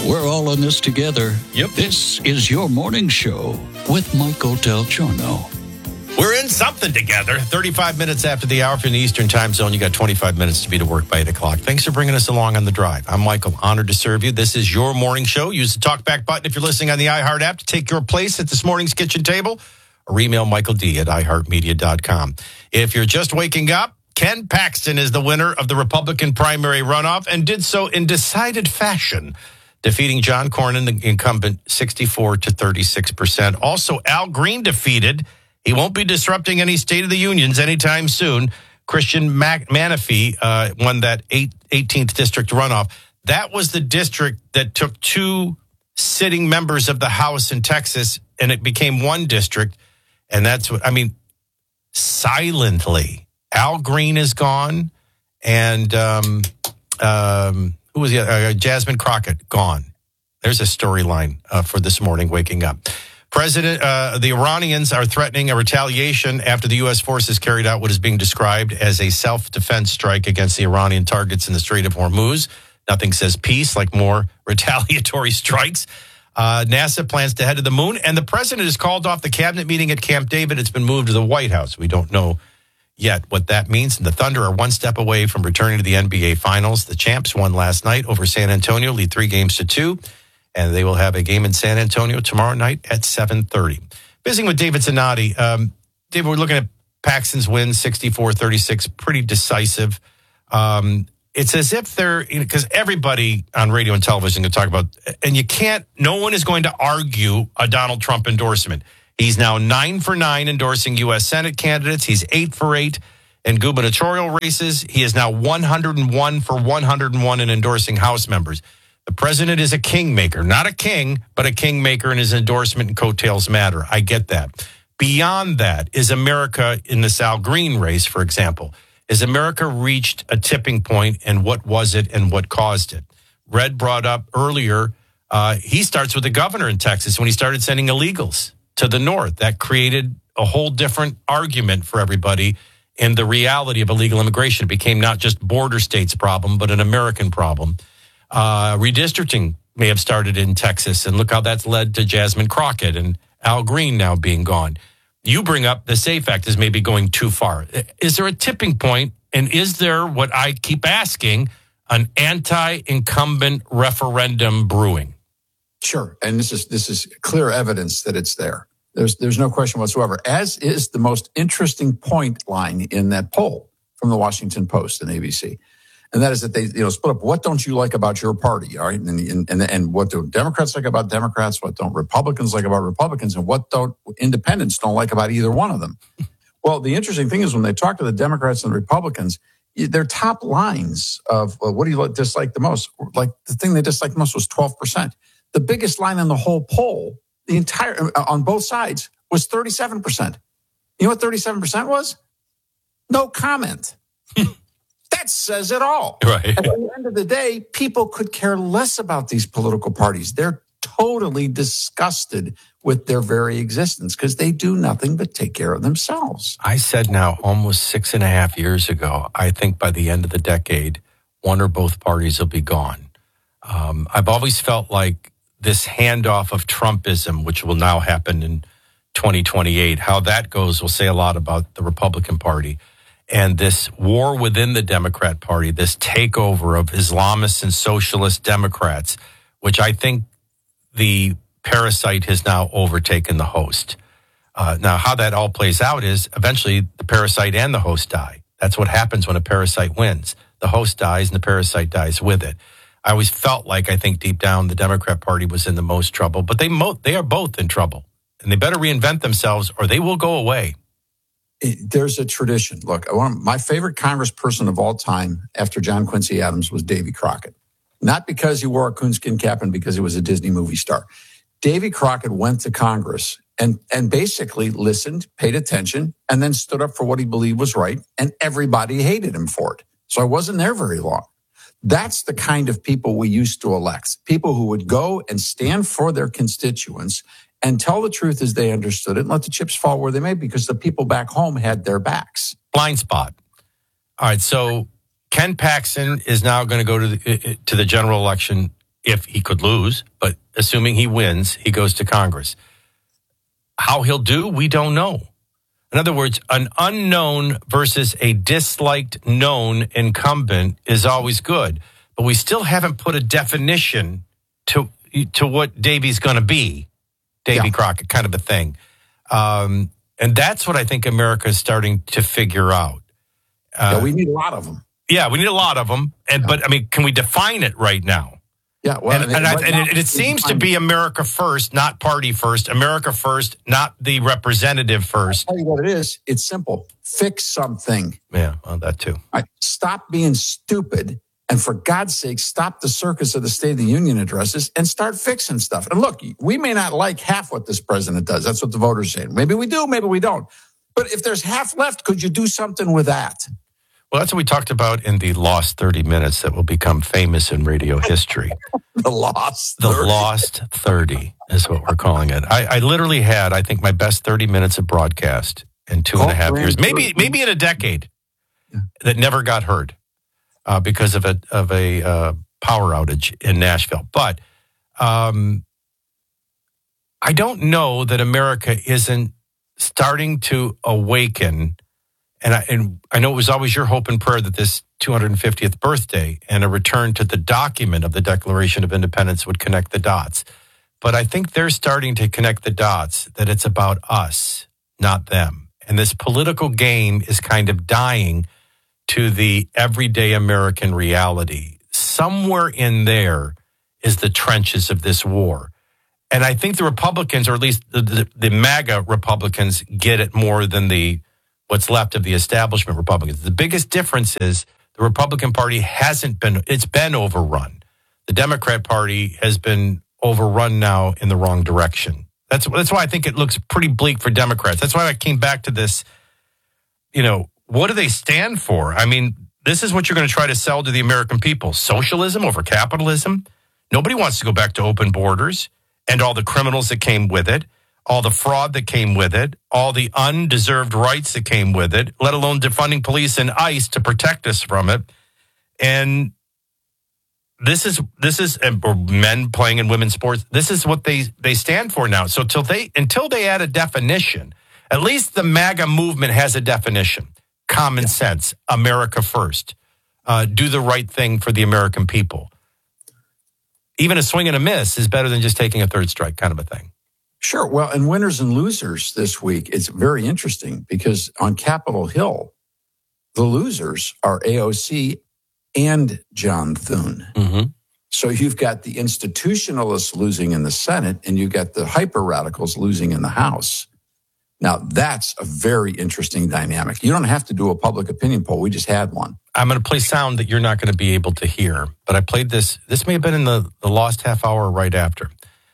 We're all in this together. Yep. This is your morning show with Michael Del Giorno. We're in something together. 35 minutes after the hour from the Eastern time zone. You got 25 minutes to be to work by 8 o'clock. Thanks for bringing us along on the drive. I'm Michael, honored to serve you. This is your morning show. Use the talkback button if you're listening on the iHeart app to take your place at this morning's kitchen table, or email Michael D at iHeartMedia.com. If you're just waking up, Ken Paxton is the winner of the Republican primary runoff and did so in decided fashion, defeating John Cornyn, the incumbent, 64 to 36%. Also, Al Green defeated. He won't be disrupting any State of the Unions anytime soon. Christian Menafee won that 18th district runoff. That was the district that took two sitting members of the House in Texas, and it became one district. And that's what, I mean, silently, Al Green is gone, and who was the other? Jasmine Crockett, gone. There's a storyline for this morning, waking up. The Iranians are threatening a retaliation after the U.S. forces carried out what is being described as a self-defense strike against the Iranian targets in the Strait of Hormuz. Nothing says peace like more retaliatory strikes. NASA plans to head to the moon, and the president has called off the cabinet meeting at Camp David. It's been moved to the White House. We don't know yet what that means. And the Thunder are one step away from returning to the NBA Finals. The champs won last night over San Antonio, lead 3-2. And they will have a game in San Antonio tomorrow night at 7:30. Visiting with David Zanotti. David, we're looking at Paxton's win, 64-36, pretty decisive. It's as if they're, because everybody on radio and television can talk about, and no one is going to argue a Donald Trump endorsement. He's now 9 for 9 endorsing U.S. Senate candidates. He's 8 for 8 in gubernatorial races. He is now 101 for 101 in endorsing House members. The president is a kingmaker, not a king, but a kingmaker, and his endorsement and coattails matter. I get that. Beyond that, is America in the Al Green race, for example? Has America reached a tipping point, and what was it and what caused it? Red brought up earlier, he starts with the governor in Texas when he started sending illegals to the north. That created a whole different argument for everybody in the reality of illegal immigration. It became not just border states' problem, but an American problem. Redistricting may have started in Texas, and look how that's led to Jasmine Crockett and Al Green now being gone. You bring up the SAFE Act as maybe going too far. Is there a tipping point, and is there, what I keep asking, an anti-incumbent referendum brewing? Sure, and this is clear evidence that it's there. There's no question whatsoever, as is the most interesting point line in that poll from the Washington Post and ABC. And that is that they, split up. What don't you like about your party? All right. And what do Democrats like about Democrats? What don't Republicans like about Republicans? And what don't independents don't like about either one of them? Well, the interesting thing is when they talk to the Democrats and the Republicans, their top lines of what do you dislike the most? Like the thing they disliked the most was 12%. The biggest line in the whole poll, the entire, on both sides, was 37%. You know what 37% was? No comment. That says it all. Right. At the end of the day, people could care less about these political parties. They're totally disgusted with their very existence because they do nothing but take care of themselves. I said now almost 6.5 years ago, I think by the end of the decade, one or both parties will be gone. I've always felt like this handoff of Trumpism, which will now happen in 2028, how that goes will say a lot about the Republican Party. And this war within the Democrat Party, this takeover of Islamists and socialist Democrats, which I think the parasite has now overtaken the host. Now, how that all plays out is eventually the parasite and the host die. That's what happens when a parasite wins. The host dies and the parasite dies with it. I always felt like, I think deep down, the Democrat Party was in the most trouble, but they are both in trouble. And they better reinvent themselves or they will go away. There's a tradition. Look, my favorite congressperson of all time after John Quincy Adams was Davy Crockett. Not because he wore a coonskin cap and because he was a Disney movie star. Davy Crockett went to Congress and basically listened, paid attention, and then stood up for what he believed was right, and everybody hated him for it. So I wasn't there very long. That's the kind of people we used to elect. People who would go and stand for their constituents and tell the truth as they understood it and let the chips fall where they may because the people back home had their backs. Blind spot. All right, so Ken Paxton is now going to go to the general election if he could lose, but assuming he wins, he goes to Congress. How he'll do, we don't know. In other words, an unknown versus a disliked known incumbent is always good. But we still haven't put a definition to what Davy's going to be. Davy Crockett, kind of a thing. And that's what I think America is starting to figure out. We need a lot of them. Yeah, we need a lot of them. But, I mean, can we define it right now? Yeah, well, and it seems to be America first, not party first. America first, not the representative first. I'll tell you what it is. It's simple. Fix something. Yeah, well, that too. Right. Stop being stupid. And for God's sake, stop the circus of the State of the Union addresses and start fixing stuff. And look, we may not like half what this president does. That's what the voters say. Maybe we do, maybe we don't. But if there's half left, could you do something with that? Well, that's what we talked about in the Lost 30 Minutes that will become famous in radio history. The Lost 30. The Lost 30 is what we're calling it. I literally had, I think, my best 30 minutes of broadcast in 2.5 years. Maybe in a decade that never got heard because of a power outage in Nashville. But I don't know that America isn't starting to awaken. And I know it was always your hope and prayer that this 250th birthday and a return to the document of the Declaration of Independence would connect the dots. But I think they're starting to connect the dots, that it's about us, not them. And this political game is kind of dying to the everyday American reality. Somewhere in there is the trenches of this war. And I think the Republicans, or at least the MAGA Republicans, get it more than what's left of the establishment Republicans. The biggest difference is the Republican Party it's been overrun. The Democrat Party has been overrun now in the wrong direction. That's why I think it looks pretty bleak for Democrats. That's why I came back to this, what do they stand for? I mean, this is what you're going to try to sell to the American people. Socialism over capitalism. Nobody wants to go back to open borders and all the criminals that came with it. All the fraud that came with it, all the undeserved rights that came with it, let alone defunding police and ICE to protect us from it. And this is men playing in women's sports. This is what they stand for now. So until they add a definition, at least the MAGA movement has a definition. Common sense, America first. Do the right thing for the American people. Even a swing and a miss is better than just taking a third strike, kind of a thing. Sure. Well, and winners and losers this week, it's very interesting because on Capitol Hill, the losers are AOC and John Thune. Mm-hmm. So you've got the institutionalists losing in the Senate and you've got the hyper radicals losing in the House. Now, that's a very interesting dynamic. You don't have to do a public opinion poll. We just had one. I'm going to play sound that you're not going to be able to hear, but I played this. This may have been in the Lost half hour right after.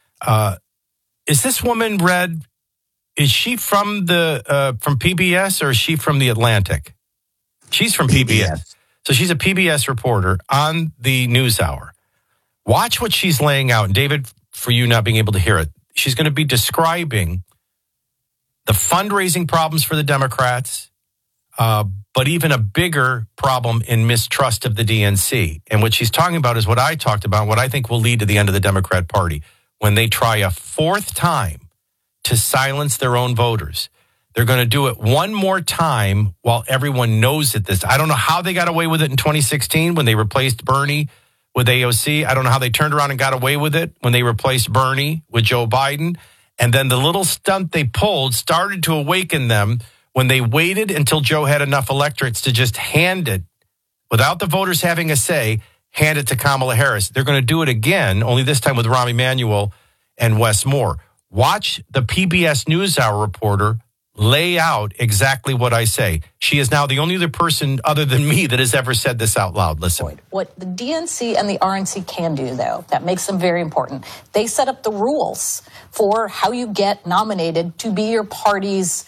Is this woman Red? Is she from from PBS or is she from the Atlantic? She's from PBS. So she's a PBS reporter on the NewsHour. Watch what she's laying out. And David, for you not being able to hear it, she's going to be describing the fundraising problems for the Democrats, but even a bigger problem in mistrust of the DNC. And what she's talking about is what I talked about, what I think will lead to the end of the Democrat Party. When they try a fourth time to silence their own voters, they're going to do it one more time while everyone knows it. I don't know how they got away with it in 2016 when they replaced Bernie with AOC. I don't know how they turned around and got away with it when they replaced Bernie with Joe Biden. And then the little stunt they pulled started to awaken them when they waited until Joe had enough electorates to just hand it, without the voters having a say, hand it to Kamala Harris. They're going to do it again, only this time with Rahm Emanuel and Wes Moore. Watch the PBS NewsHour reporter lay out exactly what I say. She is now the only other person other than me that has ever said this out loud. Listen. What the DNC and the RNC can do, though, that makes them very important. They set up the rules for how you get nominated to be your party's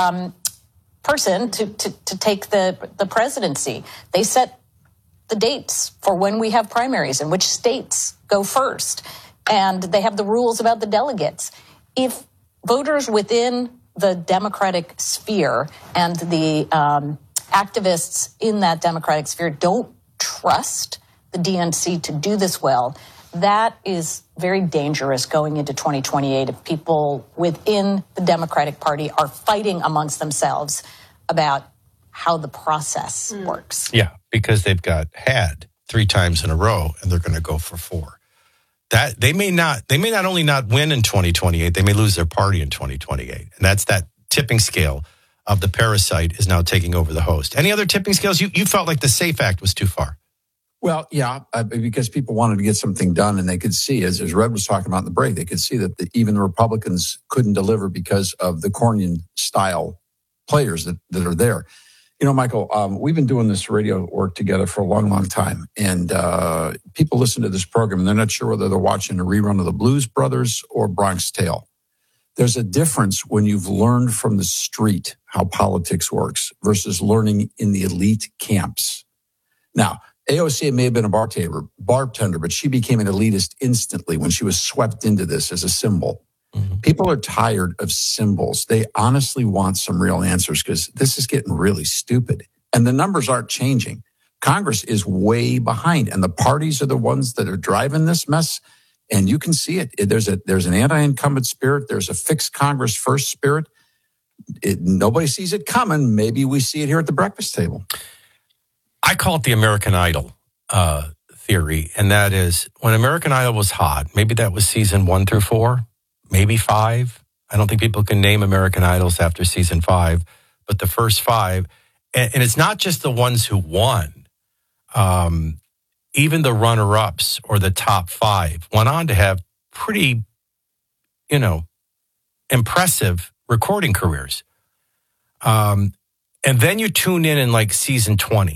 person to take the presidency. They set the dates for when we have primaries and which states go first. And they have the rules about the delegates. If voters within the Democratic sphere and the activists in that Democratic sphere don't trust the DNC to do this well, that is very dangerous going into 2028 if people within the Democratic Party are fighting amongst themselves about how the process works. Yeah, because they've got had 3 times in a row, and they're going to go for 4. That they may not only not win in 2028, they may lose their party in 2028. And that's that tipping scale of the parasite is now taking over the host. Any other tipping scales? You felt like the SAFE Act was too far. Well, yeah, because people wanted to get something done, and they could see, as Red was talking about in the break, they could see that even the Republicans couldn't deliver because of the Cornyn-style players that are there. You know, Michael, we've been doing this radio work together for a long, long time, and people listen to this program, and they're not sure whether they're watching a rerun of the Blues Brothers or Bronx Tale. There's a difference when you've learned from the street how politics works versus learning in the elite camps. Now, AOC may have been a bartender, but she became an elitist instantly when she was swept into this as a symbol. Mm-hmm. People are tired of symbols. They honestly want some real answers because this is getting really stupid. And the numbers aren't changing. Congress is way behind, and the parties are the ones that are driving this mess. And you can see it. There's an anti-incumbent spirit. There's a fixed Congress first spirit. Nobody sees it coming. Maybe we see it here at the breakfast table. I call it the American Idol theory, and that is when American Idol was hot, maybe that was season 1 through 4, maybe 5. I don't think people can name American Idols after season 5, but the first 5, and it's not just the ones who won. Even the runner-ups or the top 5 went on to have pretty, impressive recording careers. And then you tune in like season 20.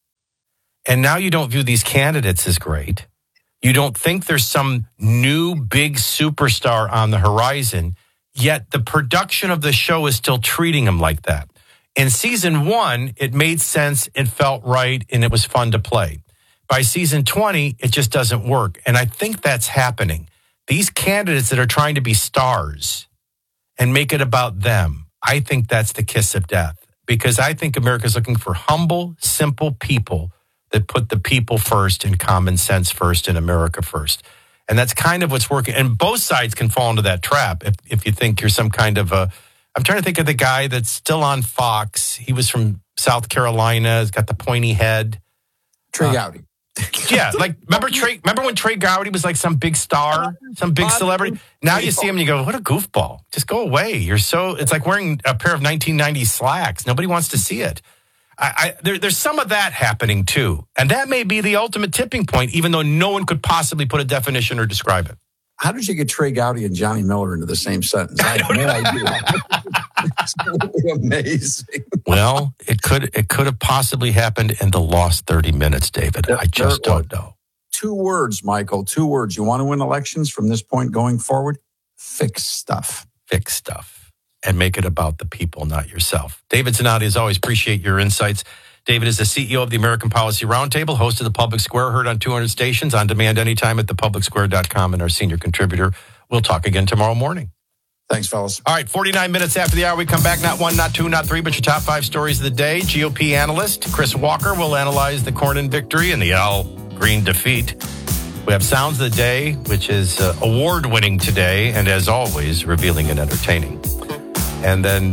And now you don't view these candidates as great. You don't think there's some new big superstar on the horizon, yet the production of the show is still treating them like that. In season 1, it made sense, it felt right, and it was fun to play. By season 20, it just doesn't work. And I think that's happening. These candidates that are trying to be stars and make it about them, I think that's the kiss of death. Because I think America's looking for humble, simple people that put the people first and common sense first and America first. And that's kind of what's working. And both sides can fall into that trap if you think you're some kind of a... I'm trying to think of the guy that's still on Fox. He was from South Carolina. He's got the pointy head. Trey Gowdy. Yeah, like remember when Trey Gowdy was like some big star, some big celebrity? Now you see him and you go, what a goofball. Just go away. It's like wearing a pair of 1990s slacks. Nobody wants to see it. There's some of that happening too. And that may be the ultimate tipping point, even though no one could possibly put a definition or describe it. How did you get Trey Gowdy and Johnny Miller into the same sentence? I have no idea. It's really amazing. Well, it could have possibly happened in the lost 30 minutes, David. I just don't know. 2 words, Michael. 2 words. You want to win elections from this point going forward? Fix stuff. Fix stuff. And make it about the people, not yourself. David Zanotti, as always, appreciate your insights. David is the CEO of the American Policy Roundtable, host of The Public Square, heard on 200 stations, on demand anytime at thepublicsquare.com, and our senior contributor. We'll talk again tomorrow morning. Thanks, fellas. All right, 49 minutes after the hour, we come back. Not 1, not 2, not 3, but your top 5 stories of the day. GOP analyst Chris Walker will analyze the Cornyn victory and the Al Green defeat. We have Sounds of the Day, which is award-winning today, and as always, revealing and entertaining. And then,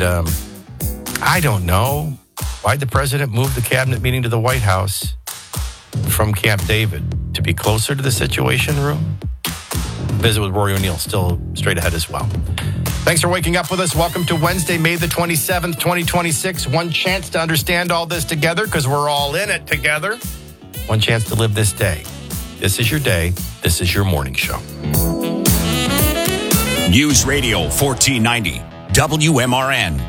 I don't know, why'd the president move the cabinet meeting to the White House from Camp David? To be closer to the Situation Room? Visit with Rory O'Neill, still straight ahead as well. Thanks for waking up with us. Welcome to Wednesday, May the 27th, 2026. One chance to understand all this together because we're all in it together. One chance to live this day. This is your day. This is your morning show. News Radio 1490. WMRN.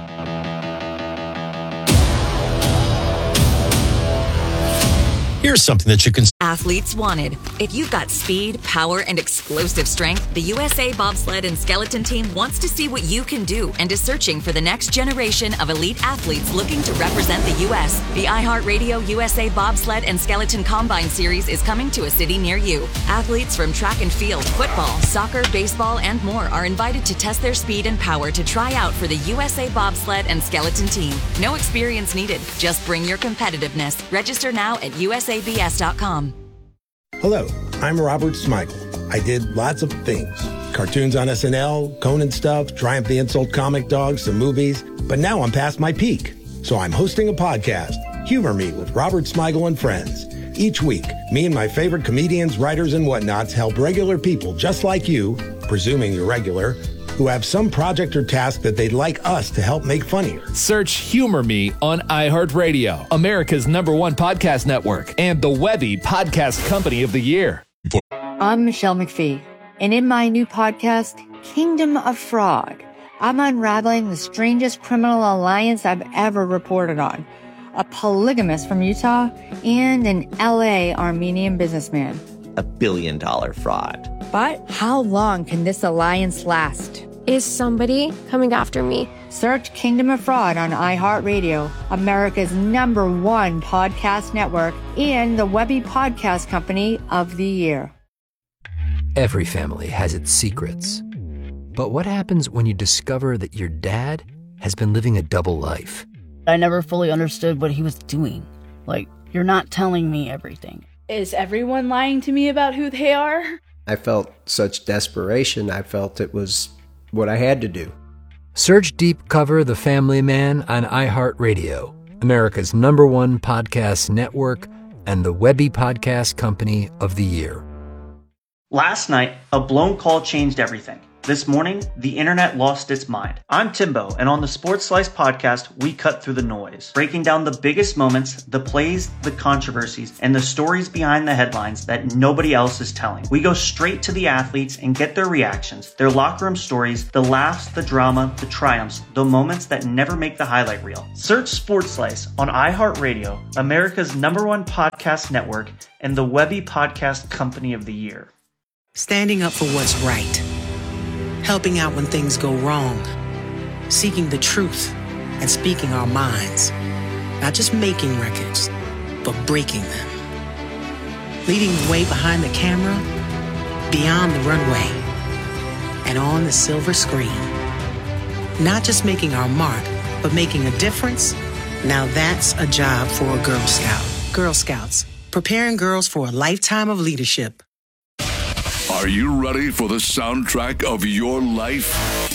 Here's something that you can... Athletes wanted. If you've got speed, power, and explosive strength, the USA Bobsled and Skeleton Team wants to see what you can do and is searching for the next generation of elite athletes looking to represent the U.S. The iHeartRadio USA Bobsled and Skeleton Combine Series is coming to a city near you. Athletes from track and field, football, soccer, baseball, and more are invited to test their speed and power to try out for the USA Bobsled and Skeleton Team. No experience needed. Just bring your competitiveness. Register now at usabs.com. Hello, I'm Robert Smigel. I did lots of things. Cartoons on SNL, Conan stuff, Triumph the Insult Comic Dog, some movies. But now I'm past my peak. So I'm hosting a podcast, Humor Me with Robert Smigel and Friends. Each week, me and my favorite comedians, writers, and whatnots help regular people just like you, presuming you're regular, who have some project or task that they'd like us to help make funnier. Search Humor Me on iHeartRadio, America's #1 podcast network, and the Webby Podcast Company of the Year. I'm Michelle McPhee, and in my new podcast, Kingdom of Fraud, I'm unraveling the strangest criminal alliance I've ever reported on. A polygamist from Utah and an LA Armenian businessman. $1 billion fraud. But how long can this alliance last? Is somebody coming after me? Search Kingdom of Fraud on iHeartRadio, America's #1 podcast network, and the Webby Podcast Company of the Year. Every family has its secrets. But what happens when you discover that your dad has been living a double life? I never fully understood what he was doing. Like, you're not telling me everything. Is everyone lying to me about who they are? I felt such desperation. I felt it was what I had to do. Search Deep Cover The Family Man on iHeartRadio, America's #1 podcast network, and the Webby Podcast Company of the Year. Last night, a blown call changed everything. This morning, the internet lost its mind. I'm Timbo, and on the Sports Slice podcast, we cut through the noise, breaking down the biggest moments, the plays, the controversies, and the stories behind the headlines that nobody else is telling. We go straight to the athletes and get their reactions, their locker room stories, the laughs, the drama, the triumphs, the moments that never make the highlight reel. Search Sports Slice on iHeartRadio, America's #1 podcast network, and the Webby Podcast Company of the Year. Standing up for what's right. Helping out when things go wrong, seeking the truth, and speaking our minds. Not just making records, but breaking them. Leading the way behind the camera, beyond the runway, and on the silver screen. Not just making our mark, but making a difference. Now that's a job for a Girl Scout. Girl Scouts, preparing girls for a lifetime of leadership. Are you ready for the soundtrack of your life?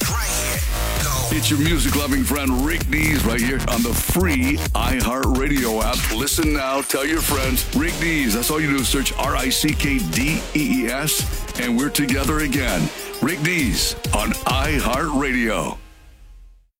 It's your music-loving friend Rick Dees right here on the free iHeartRadio app. Listen now, tell your friends. Rick Dees, that's all you do. Search RickDees, and we're together again. Rick Dees on iHeartRadio.